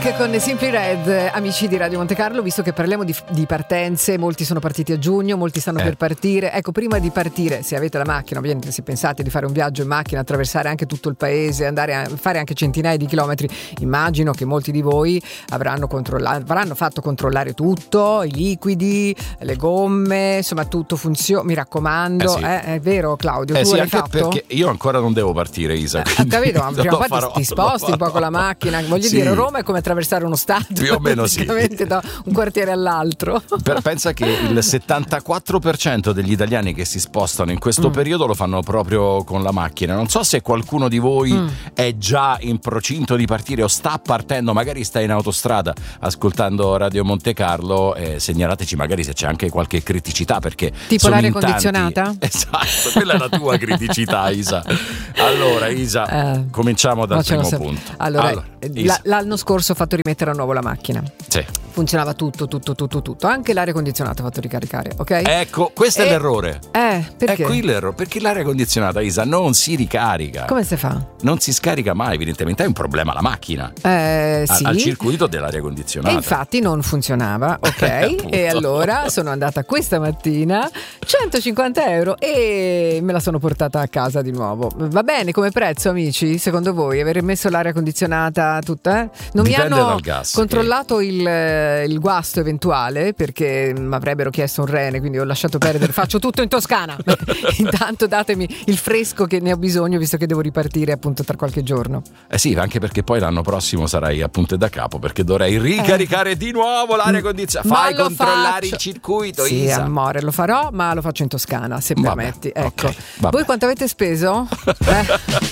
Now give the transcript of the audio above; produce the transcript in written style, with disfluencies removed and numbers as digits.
Black con Simply Red, amici di Radio Monte Carlo. Visto che parliamo di partenze, molti sono partiti a giugno, molti stanno per partire. Ecco, prima di partire, se avete la macchina, ovviamente, se pensate di fare un viaggio in macchina, attraversare anche tutto il paese, andare a fare anche centinaia di chilometri, immagino che molti di voi avranno fatto controllare tutto, i liquidi, le gomme, insomma tutto funziona, mi raccomando. Sì. È vero, Claudio, tu sì, l'hai fatto? Perché io ancora non devo partire, Isa, capito, ma prima o poi ti sposti un po' con la macchina, voglio dire, Roma è come attraversare uno stato, più o meno sì, da un quartiere all'altro. Pensa che il 74% degli italiani che si spostano in questo periodo lo fanno proprio con la macchina. Non so se qualcuno di voi è già in procinto di partire o sta partendo, magari sta in autostrada ascoltando Radio Monte Carlo, segnalateci magari se c'è anche qualche criticità, perché tipo l'aria condizionata. Esatto, quella è la tua criticità, Isa. Allora Isa, cominciamo dal primo punto. Allora l'anno scorso ho fatto rimettere a nuovo la macchina. Sì. Funzionava tutto, anche l'aria condizionata ho fatto ricaricare, ok? Ecco, questo è l'errore. Perché? È qui l'errore, perché l'aria condizionata, Isa, non si ricarica. Come si fa? Non si scarica mai, evidentemente è un problema la macchina. Sì. Al circuito dell'aria condizionata. E infatti non funzionava, ok? E allora sono andata questa mattina, 150 euro, e me la sono portata a casa di nuovo. Va bene come prezzo, amici? Secondo voi aver messo l'aria condizionata tutta? Non Dipende mi hanno dal gas, controllato il guasto eventuale, perché mi avrebbero chiesto un rene, quindi ho lasciato perdere, faccio tutto in Toscana. Intanto datemi il fresco che ne ho bisogno, visto che devo ripartire appunto tra qualche giorno. Sì, anche perché poi l'anno prossimo sarai a punto da capo, perché dovrei ricaricare di nuovo l'aria condizionata. Fai controllare il circuito, sì, Isa. amore, lo farò, ma lo faccio in Toscana, se permetti. Ecco. Vabbè. Voi quanto avete speso?